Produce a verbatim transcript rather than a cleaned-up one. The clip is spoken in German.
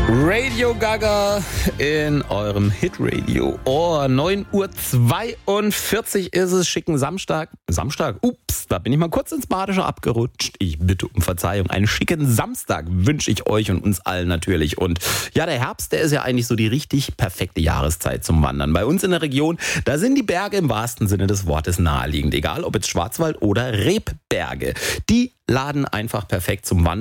Radio Gaga in eurem Hitradio. Oh, neun Uhr zweiundvierzig ist es, schicken Samstag. Samstag? Ups, da bin ich mal kurz ins Badische abgerutscht. Ich bitte um Verzeihung. Einen schicken Samstag wünsche ich euch und uns allen natürlich. Und ja, der Herbst, der ist ja eigentlich so die richtig perfekte Jahreszeit zum Wandern. Bei uns in der Region, da sind die Berge im wahrsten Sinne des Wortes naheliegend. Egal, ob jetzt Schwarzwald oder Rebberge. Die laden einfach perfekt zum Wandern